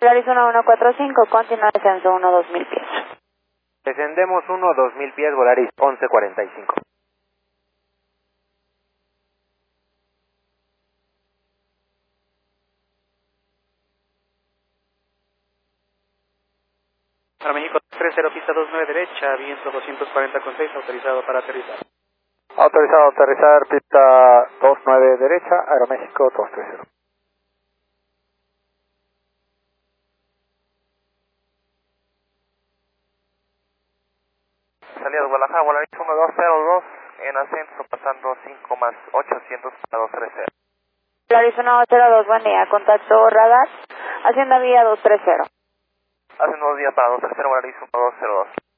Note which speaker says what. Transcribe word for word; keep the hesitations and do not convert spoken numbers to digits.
Speaker 1: Polaris uno uno cuatro cinco, continúa descenso uno dos mil pies.
Speaker 2: Descendemos uno dos mil pies, Volaris once cuarenta y cinco.
Speaker 3: Para México tres cero, pista dos nueve derecha, viento doscientos cuarenta con seis, autorizado para aterrizar.
Speaker 2: Autorizado a aterrizar, pista dos nueve derecha, Aeroméxico dos tres cero.
Speaker 4: Salida de Guadalajara, Volaris uno dos cero dos, en ascenso pasando cinco más ochocientos para dos tres cero.
Speaker 1: Polaris uno dos cero dos, buen día, contacto radar, Hacienda Vía dos tres cero.
Speaker 4: Hacen dos días para dos tres cero, Volaris uno dos cero dos.